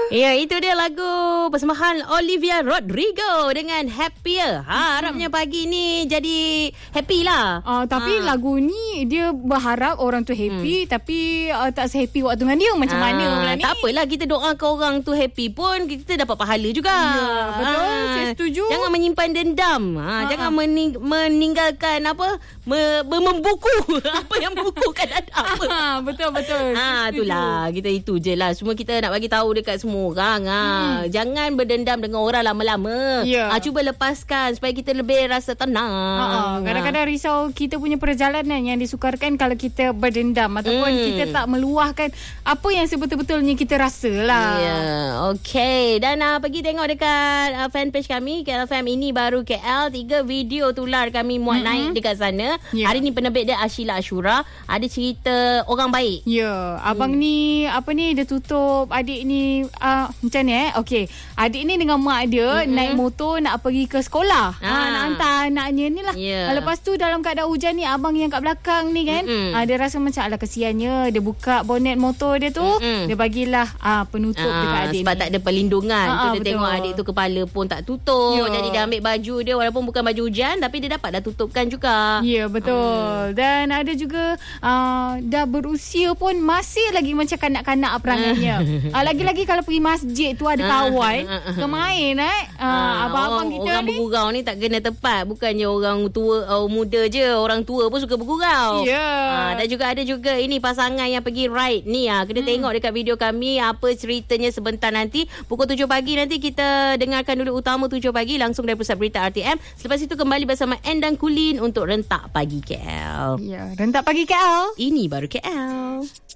Ya, itu dia lagu persembahan Olivia Rodrigo dengan Happier. Harapnya pagi ni jadi happy lah. Tapi lagu ni dia berharap orang tu happy, tapi tak se-happy waktu dengan dia. Macam mana pula ni? Tak apalah, kita doakan orang tu happy pun kita dapat pahala juga. Ya, betul. Saya setuju. Jangan menyimpan dendam. Jangan meninggalkan membuku apa yang buku kan ada apa. Betul. Itulah, kita itu je lah. Semua kita nak bagi tahu dekat semua orang. Jangan berdendam dengan orang lama-lama. Cuba lepaskan supaya kita lebih rasa tenang. Kadang-kadang risau kita punya perjalanan yang disukarkan kalau kita berdendam ataupun kita tak meluahkan apa yang sebetul-betulnya kita rasa lah. Okay. Dan pergi tengok dekat fanpage kami KLFM ini baru KL. 3 video tular kami muat naik dekat sana. Hari ni penerbit dia Ashila Ashura. Ada cerita orang baik. Abang ni dia tutup adik ni macam ni okey. Adik ni dengan mak dia naik motor nak pergi ke sekolah. Nak hantar anaknya ni lah. Lepas tu dalam keadaan hujan ni, abang yang kat belakang ni kan, dia rasa macam alah kesiannya. Dia buka bonet motor dia tu, dia bagilah penutup dekat adik sebab ni. tak ada perlindungan. Dia tengok adik tu kepala pun tak tutup. Jadi dia ambil baju dia walaupun bukan baju hujan, tapi dia dapat dah tutupkan juga. Betul. Dan ada juga dah berusia pun masih lagi macam kanak-kanak perangannya. Lagi-lagi kalau pergi masjid tu ada kawan kemain abang-abang kita orang ni bergurau ni tak kena tepat. Bukannya orang tua muda je, orang tua pun suka bergurau. Dan juga ada juga ini pasangan yang pergi ride ni. Kena tengok dekat video kami apa ceritanya sebentar nanti. Pukul 7 pagi nanti kita dengarkan dulu Utama 7 pagi langsung dari Pusat Berita RTM. Selepas itu kembali bersama Endang Kulin untuk Rentak Pagi KL. Rentak Pagi KL. Ini baru KL.